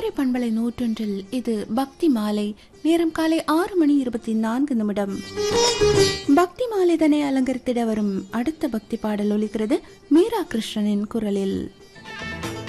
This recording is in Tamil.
குமரி பண்பலை 101 இது பக்தி மாலை. நேரம் காலை 6:24. பக்தி மாலைதனை அலங்கரித்திட வரும் அடுத்த பக்தி பாடல் ஒலிக்கிறது மீரா கிருஷ்ணனின் குரலில்.